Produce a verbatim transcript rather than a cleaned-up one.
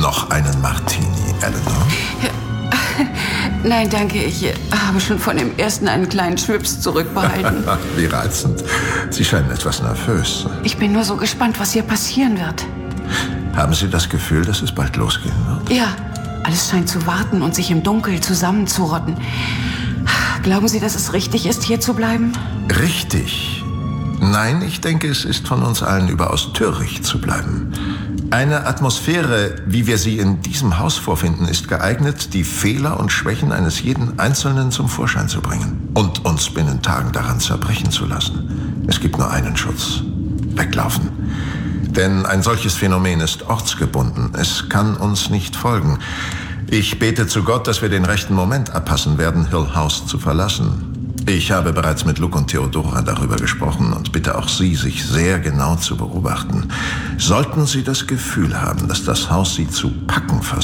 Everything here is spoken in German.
Noch einen Martini, Eleanor? Nein, danke. Ich habe schon von dem ersten einen kleinen Schwips zurückbehalten. Wie reizend. Sie scheinen etwas nervös. Ich bin nur so gespannt, was hier passieren wird. Haben Sie das Gefühl, dass es bald losgehen wird? Ja, alles scheint zu warten und sich im Dunkel zusammenzurotten. Glauben Sie, dass es richtig ist, hier zu bleiben? Richtig? Nein, ich denke, es ist von uns allen überaus töricht zu bleiben. Eine Atmosphäre, wie wir sie in diesem Haus vorfinden, ist geeignet, die Fehler und Schwächen eines jeden Einzelnen zum Vorschein zu bringen und uns binnen Tagen daran zerbrechen zu lassen. Es gibt nur einen Schutz: weglaufen. Denn ein solches Phänomen ist ortsgebunden. Es kann uns nicht folgen. Ich bete zu Gott, dass wir den rechten Moment abpassen werden, Hill House zu verlassen. Ich habe bereits mit Luke und Theodora darüber gesprochen und bitte auch Sie, sich sehr genau zu beobachten. Sollten Sie das Gefühl haben, dass das Haus Sie zu packen versucht,